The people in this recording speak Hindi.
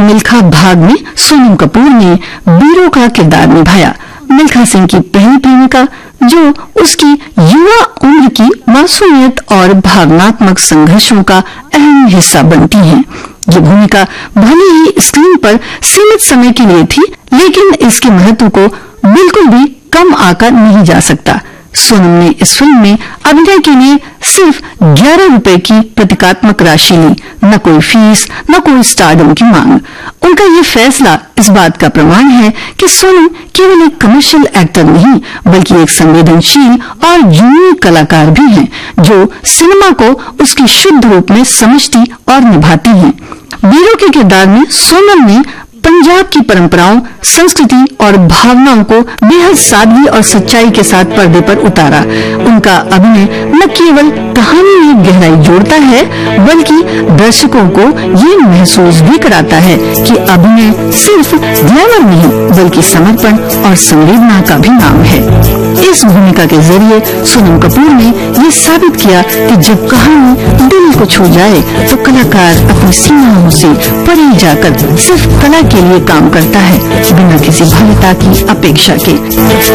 मिल्खा भाग में सोनम कपूर ने बीरो का किरदार निभाया। मिल्खा सिंह की पहली प्रेमिका, जो उसकी युवा उम्र की मासूमियत और भावनात्मक संघर्षों का अहम हिस्सा बनती हैं। ये भूमिका भले ही स्क्रीन पर सीमित समय के लिए थी, लेकिन इसके महत्व को बिल्कुल भी कम आंका नहीं जा सकता। सोनम ने इस फिल्म में अभिनय के लिए सिर्फ 11 रुपए की प्रतीकात्मक राशि ली, न कोई फीस, न कोई स्टारडम की मांग। उनका ये फैसला इस बात का प्रमाण है कि सोनम केवल एक कमर्शियल एक्टर नहीं, बल्कि एक संवेदनशील और यूनिक कलाकार भी हैं, जो सिनेमा को उसके शुद्ध रूप में समझती और निभाती हैं। बीरो के किरदार में सोनम ने पंजाब की परंपराओं, संस्कृति और भावनाओं को बेहद सादगी और सच्चाई के साथ पर्दे पर उतारा। उनका अभिनय न केवल कहानी में गहराई जोड़ता है, बल्कि दर्शकों को ये महसूस भी कराता है कि अभिनय सिर्फ ग्लैमर नहीं, बल्कि समर्पण और संवेदना का भी नाम है। इस भूमिका के जरिए सोनम कपूर ने ये साबित किया कि जब कहानी दिल को छू जाए तो कलाकार अपनी सीमाओं से परे जाकर सिर्फ कला के लिए काम करता है, बिना किसी भव्यता की अपेक्षा के।